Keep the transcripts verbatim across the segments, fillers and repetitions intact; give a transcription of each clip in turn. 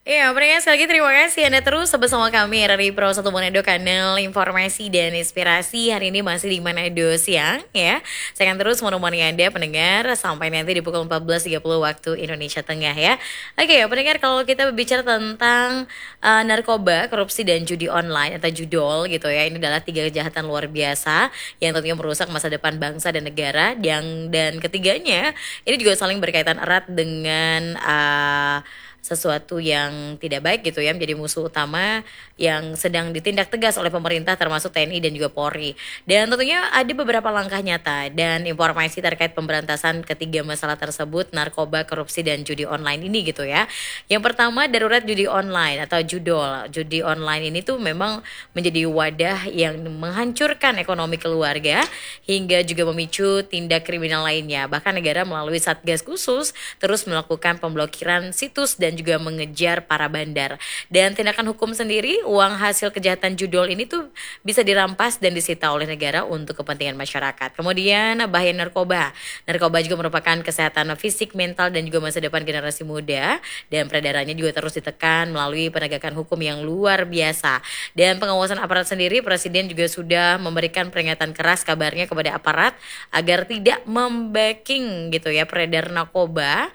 Iya, pendengar sekali lagi terima kasih Anda terus bersama kami dari Pro satu Manado Kanal Informasi dan Inspirasi. Hari ini masih di Manado Siang ya. Saya akan terus menemani Anda pendengar sampai nanti di pukul empat belas tiga puluh waktu Indonesia Tengah ya. Oke, pendengar, kalau kita berbicara tentang uh, narkoba, korupsi dan judi online atau judol gitu ya. Ini adalah tiga kejahatan luar biasa yang tentunya merusak masa depan bangsa dan negara. Yang dan ketiganya ini juga saling berkaitan erat dengan uh, sesuatu yang tidak baik gitu ya, menjadi musuh utama yang sedang ditindak tegas oleh pemerintah termasuk T N I dan juga Polri. Dan tentunya ada beberapa langkah nyata dan informasi terkait pemberantasan ketiga masalah tersebut, narkoba, korupsi dan judi online ini gitu ya. Yang pertama, darurat judi online atau judol. Judi online ini tuh memang menjadi wadah yang menghancurkan ekonomi keluarga hingga juga memicu tindak kriminal lainnya. Bahkan negara melalui Satgas khusus terus melakukan pemblokiran situs dan juga mengejar para bandar. Dan tindakan hukum sendiri, uang hasil kejahatan judol ini tuh bisa dirampas dan disita oleh negara untuk kepentingan masyarakat. Kemudian bahaya narkoba. Narkoba juga merupakan kesehatan fisik, mental dan juga masa depan generasi muda, dan peredarannya juga terus ditekan melalui penegakan hukum yang luar biasa. Dan pengawasan aparat sendiri, Presiden juga sudah memberikan peringatan keras kabarnya kepada aparat agar tidak membacking gitu ya peredar narkoba,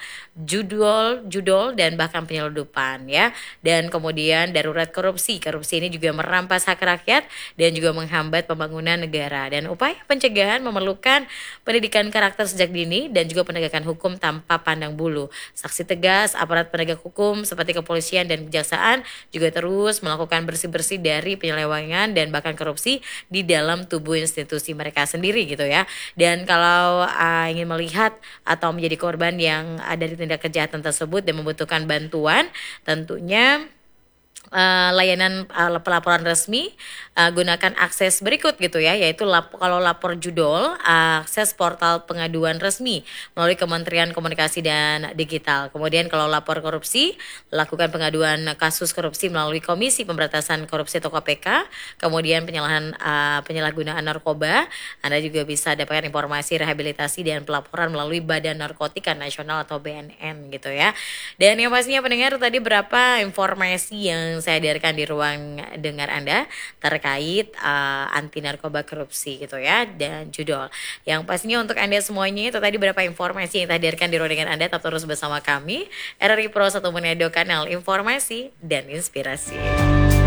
judol, judol dan bahkan penyeludupan ya. Dan kemudian darurat korupsi. Korupsi ini juga merampas hak rakyat dan juga menghambat pembangunan negara. Dan upaya pencegahan memerlukan pendidikan karakter sejak dini dan juga penegakan hukum tanpa pandang bulu. Saksi tegas, aparat penegak hukum seperti kepolisian dan kejaksaan juga terus melakukan bersih-bersih dari penyelewengan dan bahkan korupsi di dalam tubuh institusi mereka sendiri gitu ya. Dan kalau uh, ingin melihat atau menjadi korban yang ada di tindak kejahatan tersebut dan membutuhkan bantuan, tentunya Uh, layanan uh, pelaporan resmi, uh, gunakan akses berikut gitu ya, yaitu lap, kalau lapor judol, uh, akses portal pengaduan resmi melalui Kementerian Komunikasi dan Digital. Kemudian kalau lapor korupsi, lakukan pengaduan kasus korupsi melalui Komisi Pemberantasan Korupsi atau K P K. Kemudian penyalahan uh, penyalahgunaan narkoba, Anda juga bisa dapatkan informasi rehabilitasi dan pelaporan melalui Badan Narkotika Nasional atau B N N gitu ya. Dan yang pastinya pendengar, tadi berapa informasi yang saya hadirkan di ruang dengar Anda terkait uh, anti narkoba, korupsi gitu ya, dan judol. Yang pastinya untuk Anda semuanya itu tadi berapa informasi yang saya hadirkan di ruang dengar Anda. Tetap terus bersama kami R R I Pro satu Manado Kanal Informasi dan Inspirasi.